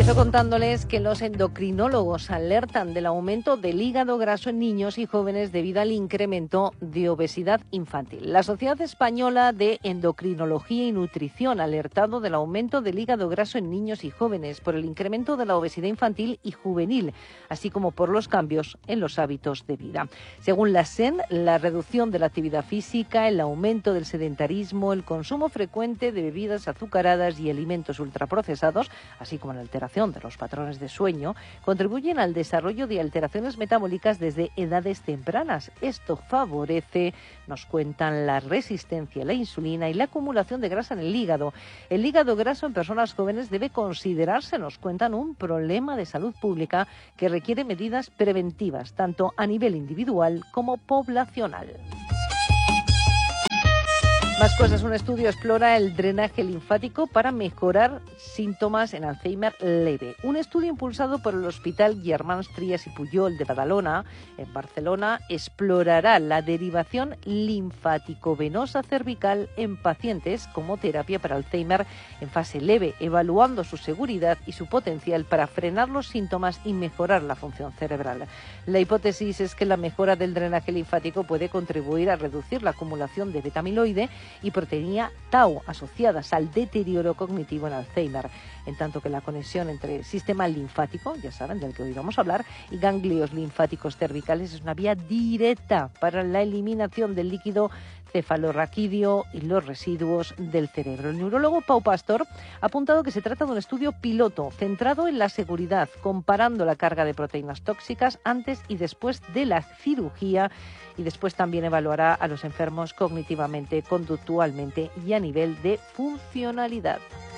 Empiezo contándoles que los endocrinólogos alertan del aumento del hígado graso en niños y jóvenes debido al incremento de obesidad infantil. La Sociedad Española de Endocrinología y Nutrición ha alertado del aumento del hígado graso en niños y jóvenes por el incremento de la obesidad infantil y juvenil, así como por los cambios en los hábitos de vida. Según la SEN, la reducción de la actividad física, el aumento del sedentarismo, el consumo frecuente de bebidas azucaradas y alimentos ultraprocesados, así como la alteración de los patrones de sueño, contribuyen al desarrollo de alteraciones metabólicas desde edades tempranas. Esto favorece, nos cuentan, la resistencia a la insulina y la acumulación de grasa en el hígado. El hígado graso en personas jóvenes debe considerarse, nos cuentan, un problema de salud pública que requiere medidas preventivas, tanto a nivel individual como poblacional. Más cosas. Un estudio explora el drenaje linfático para mejorar síntomas en Alzheimer leve. Un estudio impulsado por el Hospital Germans Trias i Pujol de Badalona, en Barcelona, explorará la derivación linfático-venosa cervical en pacientes como terapia para Alzheimer en fase leve, evaluando su seguridad y su potencial para frenar los síntomas y mejorar la función cerebral. La hipótesis es que la mejora del drenaje linfático puede contribuir a reducir la acumulación de beta-amiloide y proteína tau asociadas al deterioro cognitivo en Alzheimer, en tanto que la conexión entre el sistema linfático, ya saben, del que hoy vamos a hablar, y ganglios linfáticos cervicales es una vía directa para la eliminación del líquido cefalorraquídeo y los residuos del cerebro. El neurólogo Pau Pastor ha apuntado que se trata de un estudio piloto centrado en la seguridad, comparando la carga de proteínas tóxicas antes y después de la cirugía, y después también evaluará a los enfermos cognitivamente, conductualmente y a nivel de funcionalidad.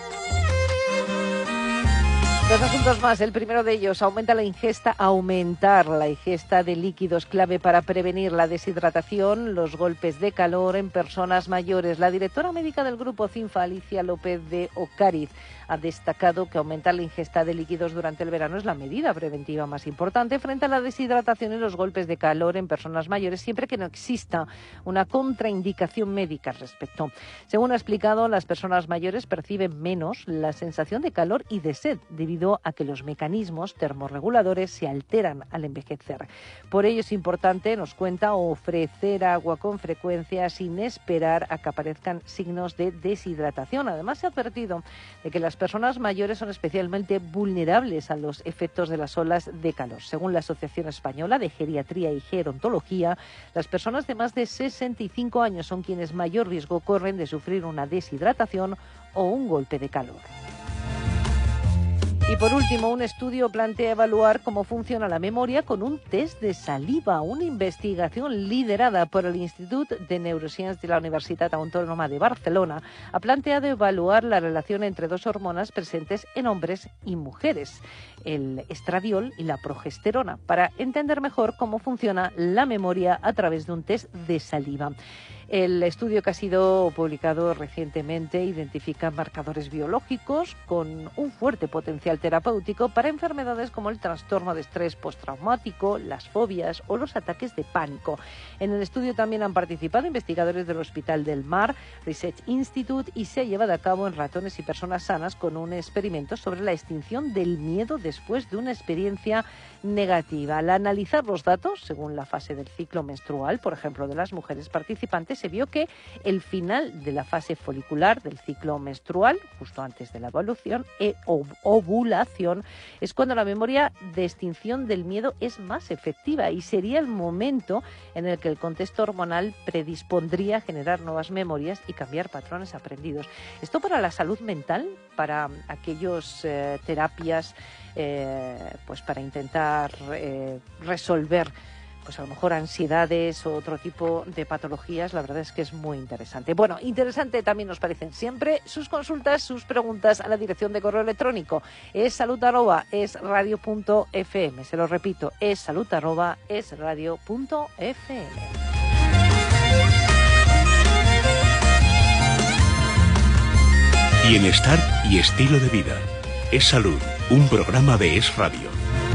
Dos asuntos más. El primero de ellos, aumentar la ingesta de líquidos, clave para prevenir la deshidratación, los golpes de calor en personas mayores. La directora médica del grupo CINFA, Alicia López de Ocariz, ha destacado que aumentar la ingesta de líquidos durante el verano es la medida preventiva más importante frente a la deshidratación y los golpes de calor en personas mayores, siempre que no exista una contraindicación médica al respecto. Según ha explicado, las personas mayores perciben menos la sensación de calor y de sed debido a que los mecanismos termorreguladores se alteran al envejecer. Por ello es importante, nos cuenta, ofrecer agua con frecuencia sin esperar a que aparezcan signos de deshidratación. Además, se ha advertido de que las personas mayores son especialmente vulnerables a los efectos de las olas de calor. Según la Asociación Española de Geriatría y Gerontología, las personas de más de 65 años son quienes mayor riesgo corren de sufrir una deshidratación o un golpe de calor. Y por último, un estudio plantea evaluar cómo funciona la memoria con un test de saliva. Una investigación liderada por el Institut de Neurosciències de la Universitat Autónoma de Barcelona ha planteado evaluar la relación entre dos hormonas presentes en hombres y mujeres, el estradiol y la progesterona, para entender mejor cómo funciona la memoria a través de un test de saliva. El estudio, que ha sido publicado recientemente, identifica marcadores biológicos con un fuerte potencial terapéutico para enfermedades como el trastorno de estrés postraumático, las fobias o los ataques de pánico. En el estudio también han participado investigadores del Hospital del Mar Research Institute y se ha llevado a cabo en ratones y personas sanas con un experimento sobre la extinción del miedo después de una experiencia negativa. Al analizar los datos, según la fase del ciclo menstrual, por ejemplo, de las mujeres participantes, se vio que el final de la fase folicular del ciclo menstrual, justo antes de la ovulación, es cuando la memoria de extinción del miedo es más efectiva y sería el momento en el que el contexto hormonal predispondría a generar nuevas memorias y cambiar patrones aprendidos. Esto para la salud mental, para aquellos terapias, pues para intentar resolver, pues a lo mejor ansiedades o otro tipo de patologías. La verdad es que es muy interesante. Bueno, interesante también nos parecen siempre sus consultas, sus preguntas a la dirección de correo electrónico. Es salud@esradio.fm. Se lo repito, es salud@esradio.fm. Bienestar y estilo de vida. Es Salud, un programa de Es Radio.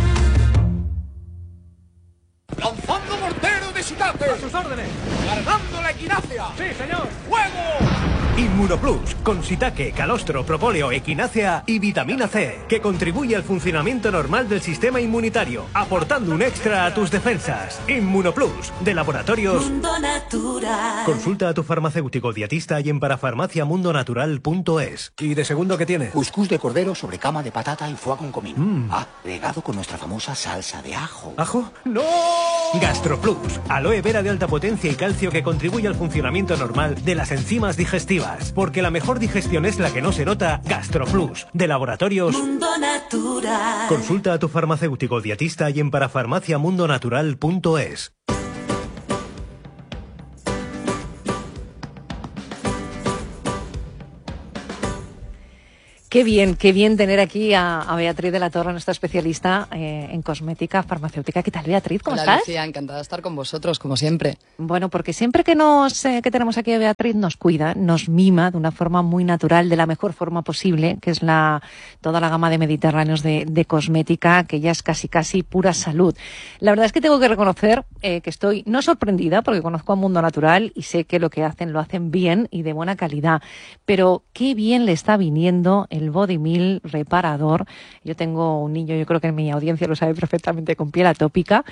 ¡Lanzando mortero de Shitate! ¡A sus órdenes! ¡Cargando la equinacia! ¡Sí, señor! ¡Fuego! Inmunoplus, con shiitake, calostro, propóleo, equinácea y vitamina C, que contribuye al funcionamiento normal del sistema inmunitario, aportando un extra a tus defensas. Inmunoplus, de Laboratorios Mundo Natural. Consulta a tu farmacéutico dietista y en parafarmaciamundonatural.es. ¿Y de segundo qué tiene? Cuscús de cordero sobre cama de patata y foie con comino. Regado con nuestra famosa salsa de ajo. ¿Ajo? ¡No! GastroPlus, aloe vera de alta potencia y calcio que contribuye al funcionamiento normal de las enzimas digestivas. Porque la mejor digestión es la que no se nota. GastroPlus, de Laboratorios Mundo Natural. Consulta a tu farmacéutico dietista y en parafarmaciamundonatural.es. Qué bien tener aquí a Beatriz de la Torre, nuestra especialista en cosmética farmacéutica. ¿Qué tal, Beatriz? ¿Cómo estás? Lucía, encantada de estar con vosotros, como siempre. Bueno, porque siempre que que tenemos aquí a Beatriz nos cuida, nos mima de una forma muy natural, de la mejor forma posible, que es toda la gama de mediterráneos de cosmética, que ya es casi pura salud. La verdad es que tengo que reconocer que estoy no sorprendida, porque conozco a Mundo Natural y sé que lo que hacen lo hacen bien y de buena calidad, pero qué bien le está viniendo el Body Milk reparador. Yo tengo un niño, yo creo que en mi audiencia lo sabe perfectamente, con piel atópica,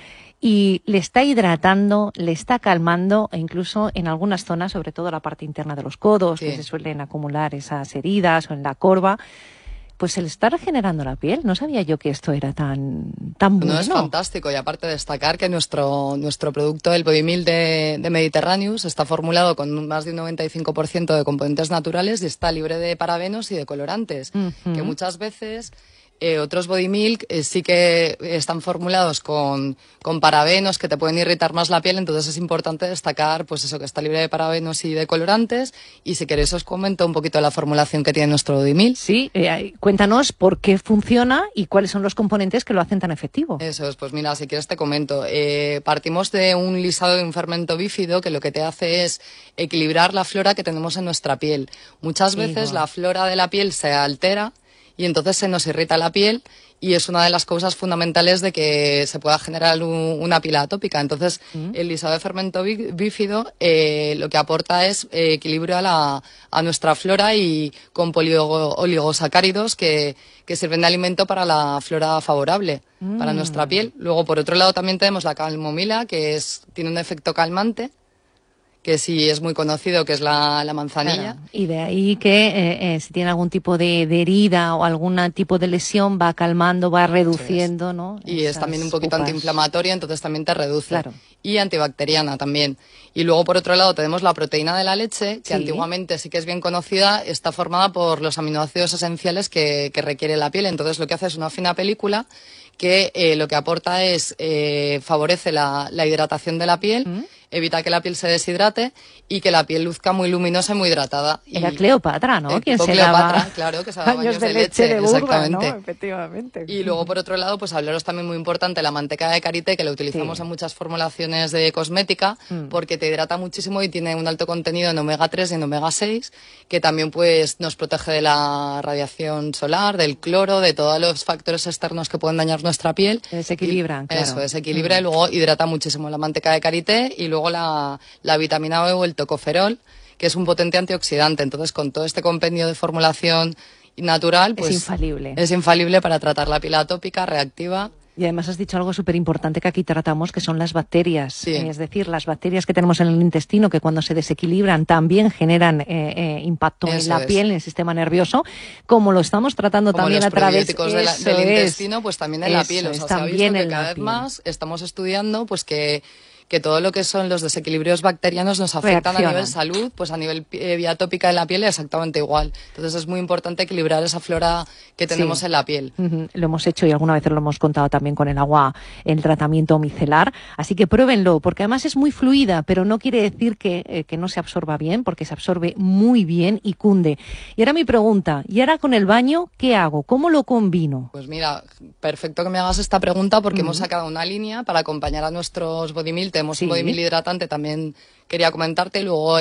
y le está hidratando, le está calmando, e incluso en algunas zonas, sobre todo la parte interna de los codos, que se suelen acumular esas heridas, o en la corva, pues se le está regenerando la piel. No sabía yo que esto era tan bueno. No, es fantástico. Y aparte destacar que nuestro producto, el Body Milk de Mediterraneus, está formulado con más de un 95% de componentes naturales y está libre de parabenos y de colorantes. Que muchas veces otros Body Milk sí que están formulados con parabenos que te pueden irritar más la piel, entonces es importante destacar pues eso, que está libre de parabenos y de colorantes. Y si queréis os comento un poquito la formulación que tiene nuestro Body Milk. Sí, cuéntanos por qué funciona y cuáles son los componentes que lo hacen tan efectivo. Eso es, pues mira, si quieres te comento. Partimos de un lisado de un fermento bífido que lo que te hace es equilibrar la flora que tenemos en nuestra piel. Muchas veces la flora de la piel se altera y entonces se nos irrita la piel y es una de las causas fundamentales de que se pueda generar una piel atópica. Entonces, el lisado de fermento bífido lo que aporta es equilibrio a nuestra flora y con polioligosacáridos que sirven de alimento para la flora favorable para nuestra piel. Luego, por otro lado, también tenemos la calmomila, que tiene un efecto calmante, que sí es muy conocido, que es la manzanilla. Claro. Y de ahí que si tiene algún tipo de herida o algún tipo de lesión, va calmando, va reduciendo, ¿no? Y es también un poquito pupas. Antiinflamatoria, entonces también te reduce. Claro. Y antibacteriana también. Y luego, por otro lado, tenemos la proteína de la leche, que antiguamente sí que es bien conocida, está formada por los aminoácidos esenciales que requiere la piel. Entonces, lo que hace es una fina película que lo que aporta es favorece la hidratación de la piel, evita que la piel se deshidrate y que la piel luzca muy luminosa y muy hidratada. Era Cleopatra, ¿no? Quien se Cleopatra, daba claro, que se daba baños de leche de burra, exactamente. ¿no? Efectivamente. Y luego, por otro lado, pues hablaros también muy importante la manteca de karité, que la utilizamos en muchas formulaciones de cosmética, porque te hidrata muchísimo y tiene un alto contenido en omega 3 y en omega 6, que también pues nos protege de la radiación solar, del cloro, de todos los factores externos que pueden dañar nuestra piel. Desequilibran, claro. Eso, desequilibra y luego hidrata muchísimo la manteca de karité y luego la vitamina E o el tocoferol, que es un potente antioxidante. Entonces, con todo este compendio de formulación natural, pues es infalible. Es infalible para tratar la piel atópica, reactiva. Y además has dicho algo súper importante que aquí tratamos, que son las bacterias. Sí. Es decir, las bacterias que tenemos en el intestino, que cuando se desequilibran también generan impacto en la piel, en el sistema nervioso, como lo estamos tratando como también los a través del intestino, pues también en la piel. O sea, se ha visto que cada vez más estamos estudiando pues que todo lo que son los desequilibrios bacterianos nos afectan a nivel salud, pues a nivel vía tópica de la piel exactamente igual. Entonces es muy importante equilibrar esa flora que tenemos en la piel. Lo hemos hecho y alguna vez lo hemos contado también con el agua, el tratamiento micelar. Así que pruébenlo, porque además es muy fluida, pero no quiere decir que no se absorba bien, porque se absorbe muy bien y cunde. Y ahora mi pregunta, ¿y ahora con el baño qué hago? ¿Cómo lo combino? Pues mira, perfecto que me hagas esta pregunta porque hemos sacado una línea para acompañar a nuestros Body Milk. Tenemos un Body Milk hidratante, también quería comentarte, y luego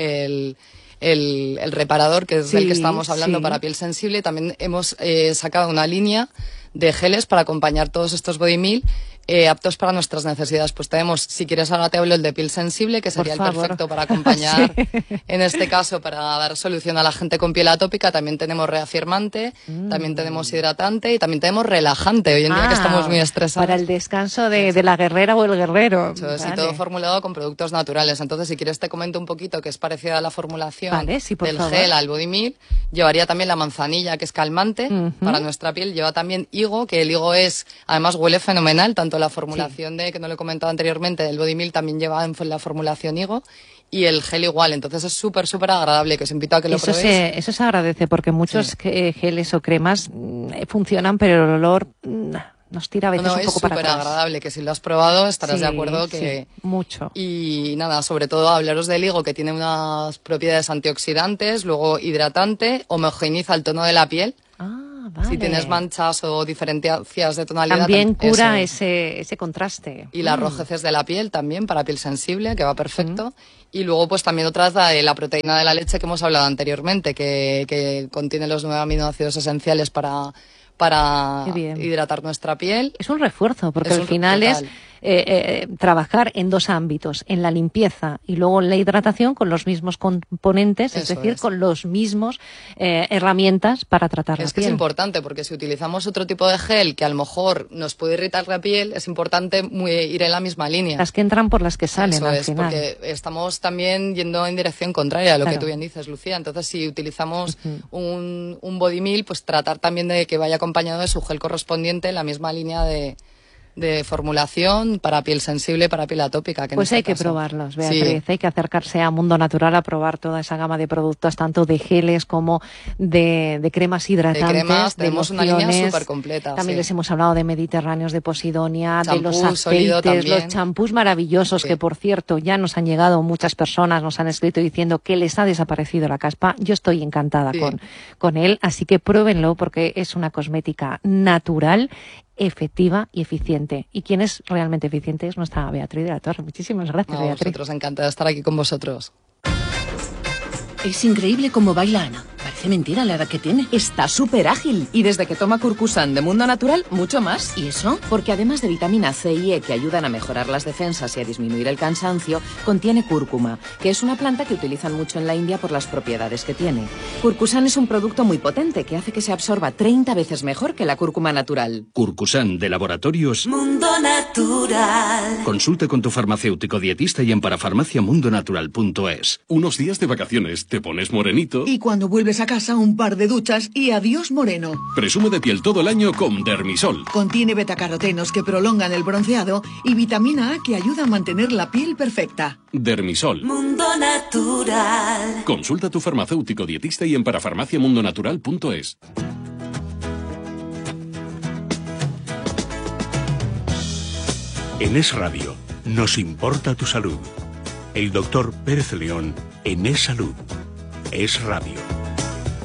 el reparador, que es del que estábamos hablando para piel sensible. También hemos sacado una línea de geles para acompañar todos estos Body Milk aptos para nuestras necesidades. Pues tenemos, si quieres ahora te hablo el de piel sensible, que sería el perfecto para acompañar, sí. En este caso, para dar solución a la gente con piel atópica. También tenemos reafirmante, también tenemos hidratante y también tenemos relajante, hoy en día que estamos muy estresados. Para el descanso de la guerrera o el guerrero. Vale. Y todo formulado con productos naturales. Entonces, si quieres te comento un poquito que es parecida a la formulación del gel al Body Milk. Llevaría también la manzanilla, que es calmante para nuestra piel. Lleva también higo, que el higo además huele fenomenal, tanto la formulación que no lo he comentado anteriormente, del Body Milk también lleva en la formulación higo. Y el gel igual, entonces es súper agradable, que os invito a que lo probéis. Eso se agradece, porque muchos geles o cremas funcionan, pero el olor nos tira a veces un poco para atrás. Es súper agradable, que si lo has probado estarás de acuerdo que... Sí, mucho. Y nada, sobre todo hablaros del higo, que tiene unas propiedades antioxidantes, luego hidratante, homogeneiza el tono de la piel. Vale. Si tienes manchas o diferencias de tonalidad. También cura ese contraste. Y las rojeces de la piel también, para piel sensible, que va perfecto. Y luego pues también otra es la proteína de la leche que hemos hablado anteriormente, que contiene los 9 aminoácidos esenciales para hidratar nuestra piel. Es un refuerzo, porque al final es trabajar en 2 ámbitos, en la limpieza y luego en la hidratación con los mismos componentes, es decir, con los mismos herramientas para tratar la piel. Es que es importante, porque si utilizamos otro tipo de gel que a lo mejor nos puede irritar la piel, es importante ir en la misma línea. Las que entran por las que salen al final. Porque estamos también yendo en dirección contraria a lo que tú bien dices, Lucía. Entonces, si utilizamos un Body Milk, pues tratar también de que vaya acompañado de su gel correspondiente en la misma línea de formulación para piel sensible, para piel atópica. Pues hay que probarlos, Beatriz. Hay que acercarse a Mundo Natural a probar toda esa gama de productos, tanto de geles como de cremas hidratantes. De cremas, tenemos una línea súper completa. También les hemos hablado de mediterráneos, de Posidonia, de los aceites, los champús maravillosos, que por cierto ya nos han llegado muchas personas, nos han escrito diciendo que les ha desaparecido la caspa. Yo estoy encantada con él, así que pruébenlo, porque es una cosmética natural, efectiva y eficiente. Y quien es realmente eficiente es nuestra Beatriz de la Torre. Muchísimas gracias, Beatriz. Nosotros encantados de estar aquí con vosotros. Es increíble cómo baila Ana. Parece mentira la edad que tiene. Está súper ágil. Y desde que toma Curcusan de Mundo Natural, mucho más. ¿Y eso? Porque además de vitamina C y E, que ayudan a mejorar las defensas y a disminuir el cansancio, contiene cúrcuma, que es una planta que utilizan mucho en la India por las propiedades que tiene. Curcusan es un producto muy potente que hace que se absorba 30 veces mejor que la cúrcuma natural. Curcusan, de Laboratorios Mundo Natural. Consulta con tu farmacéutico dietista y en parafarmaciamundonatural.es. Unos días de vacaciones, te pones morenito. Y cuando vuelves a casa, un par de duchas y adiós moreno. Presume de piel todo el año con Dermisol. Contiene betacarotenos que prolongan el bronceado y vitamina A que ayuda a mantener la piel perfecta. Dermisol. Mundo Natural. Consulta a tu farmacéutico dietista y en parafarmaciamundonatural.es. En Es Radio nos importa tu salud. El doctor Pérez León en Es Salud. Es Radio.